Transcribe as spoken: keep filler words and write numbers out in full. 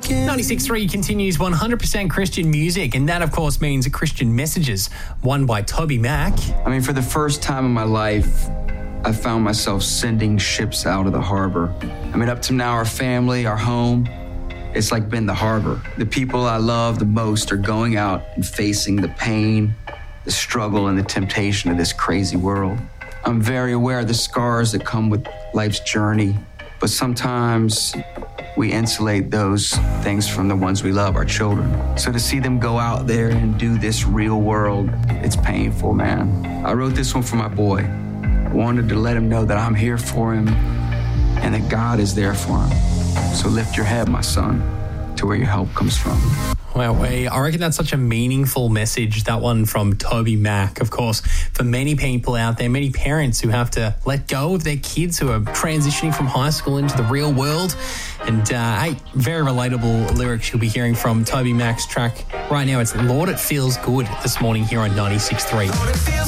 ninety-six point three continues one hundred percent Christian music, and that, of course, means Christian messages, one by Toby Mac. I mean, for the first time in my life, I found myself sending ships out of the harbor. I mean, up to now, our family, our home, it's like been the harbor. The people I love the most are going out and facing the pain, the struggle, and the temptation of this crazy world. I'm very aware of the scars that come with life's journey, but sometimes we insulate those things from the ones we love, our children. So to see them go out there and do this real world, it's painful, man. I wrote this one for my boy. I wanted to let him know that I'm here for him and that God is there for him. So lift your head, my son, to where your help comes from. Wow, we, I reckon that's such a meaningful message, that one from Toby Mac. Of course, for many people out there, many parents who have to let go of their kids who are transitioning from high school into the real world. And, uh, hey, very relatable lyrics you'll be hearing from Toby Mac's track right now. It's Lord, It Feels Good this morning here on ninety-six point three.